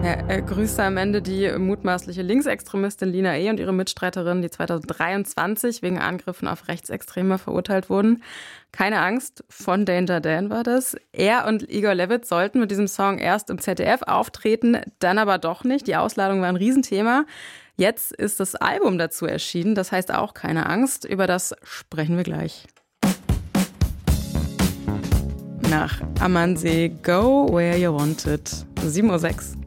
Er grüßte am Ende die mutmaßliche Linksextremistin Lina E. und ihre Mitstreiterin, die 2023 wegen Angriffen auf Rechtsextreme verurteilt wurden. Keine Angst, von Danger Dan war das. Er und Igor Levit sollten mit diesem Song erst im ZDF auftreten, dann aber doch nicht. Die Ausladung war ein Riesenthema. Jetzt ist das Album dazu erschienen, das heißt auch keine Angst. Über das sprechen wir gleich. Nach Amansee, Go Where You Wanted. 7:06 Uhr.